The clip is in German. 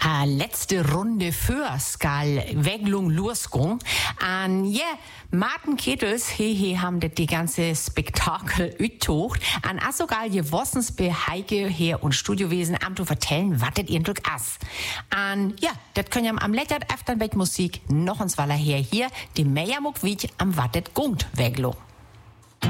Letzte Runde für Skal Weglung losging. Und ja, Martin Kettels, he haben die ganze Spektakel uttocht. Und auch sogar gewossens bei Heike her und Studiowesen am zu vertellen, was das ihr Druck ist. Und ja, das können ja am Lettert öfter mit Musik noch uns Waller her hier, die Meiermuck wie am Wattet gungt Weglung.